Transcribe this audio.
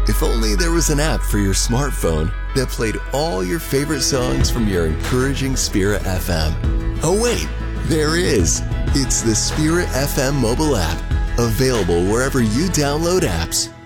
If only there was an app for your smartphone that played all your favorite songs from your encouraging Spirit FM. Oh wait, there is. It's the Spirit FM mobile app, available wherever you download apps.